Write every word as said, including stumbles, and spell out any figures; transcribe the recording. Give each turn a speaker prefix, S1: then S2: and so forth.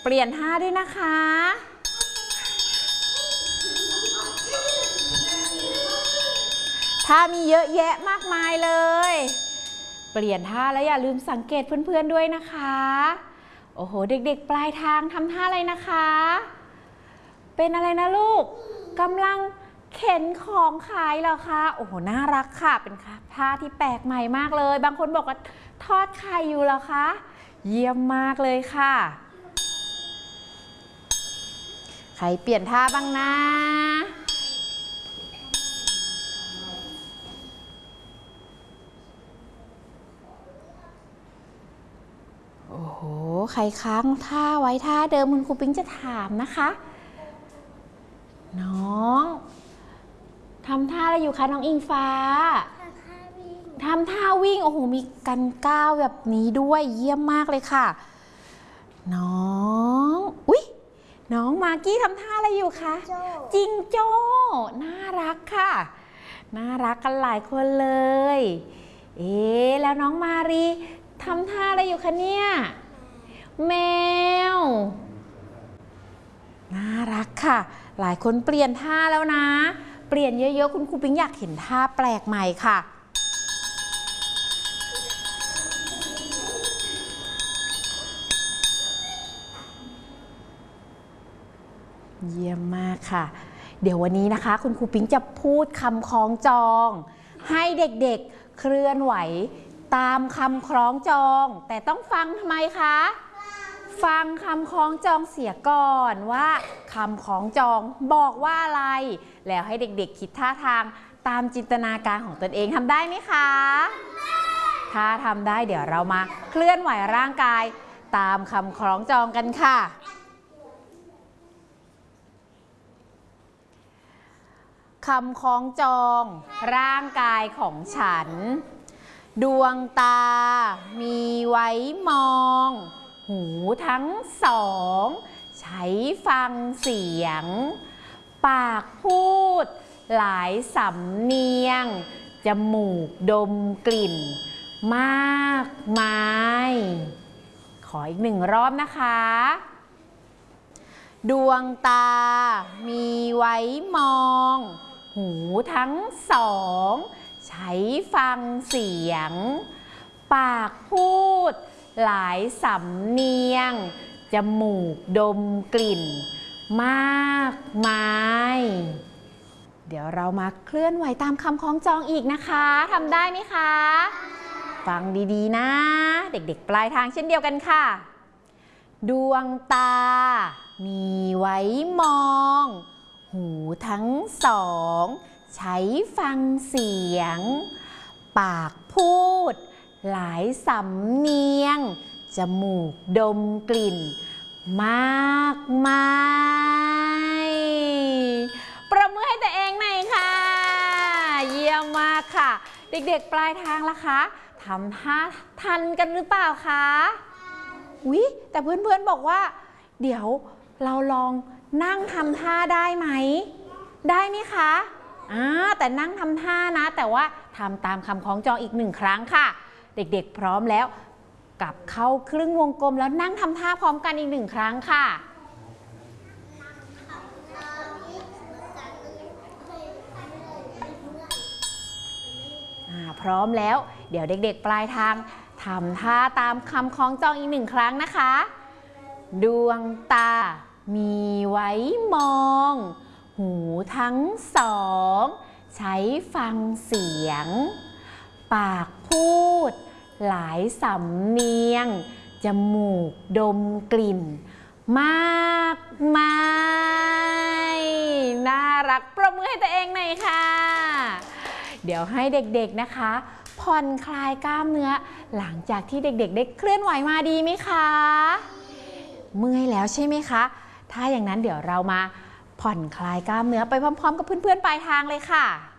S1: เปลี่ยนท่าด้วยนะคะท่ามีเยอะแยะมากมายเลยเปลี่ยนท่าแล้วอย่าลืมสังเกตเพื่อนๆด้วยนะคะโอ้โหเด็กๆปลายทางทำท่าอะไรนะคะเป็นอะไรนะลูกกำลังเข็นของขายเหรอคะโอ้โหน่ารักค่ะเป็นท่าที่แปลกใหม่มากเลยบางคนบอกว่าทอดไข่อยู่เหรอคะเยี่ยมมากเลยค่ะใครเปลี่ยนท่าบ้างนะโอ้โหใครค้างท่าไว้ท่าเดิมคุณครูปิ๊งจะถามนะคะน้องทำท่าอะไรอยู่คะน้องอิงฟ้าทำท่าวิ่งโอ้โหมีกันก้าวแบบนี้ด้วยเยี่ยมมากเลยค่ะน้องอุ๊ยน้องมากกี้ทำท่าอะไรอยู่คะจิงโจ้น่ารักค่ะน่ารักกันหลายคนเลยเอ๊ะแล้วน้องมารีทำท่าอะไรอยู่คะเนี่ยแมวน่ารักค่ะหลายคนเปลี่ยนท่าแล้วนะเปลี่ยนเยอะๆคุณครูปิ๊งอยากเห็นท่าแปลกใหม่ค่ะเยี่ยมมากค่ะเดี๋ยววันนี้นะคะคุณครูปิ๊งจะพูดคำคล้องจองให้เด็กๆเคลื่อนไหวตามคำคล้องจองแต่ต้องฟังทำไมคะฟังคำคล้องจองเสียก่อนว่าคำคล้องจองบอกว่าอะไรแล้วให้เด็กๆคิดท่าทางตามจินตนาการของตนเองทำได้ไหมคะถ้าทำได้เดี๋ยวเรามาเคลื่อนไหวร่างกายตามคำคล้องจองกันค่ะคำคล้องจองร่างกายของฉันดวงตามีไว้มองหูทั้งสองใช้ฟังเสียงปากพูดหลายสำเนียงจมูกดมกลิ่นมากมายขออีกหนึ่งรอบนะคะดวงตามีไว้มองหูทั้งสองใช้ฟังเสียงปากพูดหลายสำเนียงจมูกดมกลิ่นมากมายเดี๋ยวเรามาเคลื่อนไหวตามคำคล้องจองอีกนะคะทำได้ไหมคะฟังดีๆนะเด็กๆปลายทางเช่นเดียวกันค่ะดวงตามีไว้มองหูทั้งสองใช้ฟังเสียงปากพูดหลายสำเนียงจมูกดมกลิ่นมากมายประมือให้ตัวเองหน่อยค่ะเยี่ยมมากค่ะเด็กๆปลายทางล่ะคะทำท่าทันกันหรือเปล่าคะอุ๊ยแต่เพื่อนๆบอกว่าเดี๋ยวเราลองนั่งทำท่าได้ไหมได้ไหมคะอ่าแต่นั่งทำท่านะแต่ว่าทำตามคำคล้องจองอีกหนึ่งครั้งค่ะเด็กๆพร้อมแล้วกลับเข้าครึ่งวงกลมแล้วนั่งทำท่าพร้อมกันอีกหนึ่งครั้งค่ะพร้อมแล้วเดี๋ยวเด็กๆปลายทางทำท่าตามคำคล้องจองอีกหนึ่งครั้งนะคะดวงตามีไว้มองหูทั้งสองใช้ฟังเสียงปากพูดหลายสำเนียงจมูกดมกลิ่นมากมายน่ารักปรบมือให้ตัวเองหน่อยค่ะเดี๋ยวให้เด็กๆนะคะผ่อนคลายกล้ามเนื้อหลังจากที่เด็กๆได้เคลื่อนไหวมาดีไหมคะเมื่อยแล้วใช่ไหมคะถ้าอย่างนั้นเดี๋ยวเรามาผ่อนคลายกล้ามเนื้อไปพร้อมๆกับเพื่อนๆปลายทางเลยค่ะ